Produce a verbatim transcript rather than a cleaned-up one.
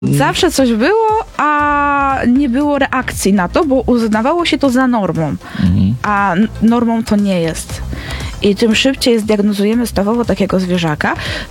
Zawsze coś było, a nie było reakcji na to, bo uznawało się to za normą, Mhm. a n- normą to nie jest. I czym szybciej zdiagnozujemy stawowo takiego zwierzaka,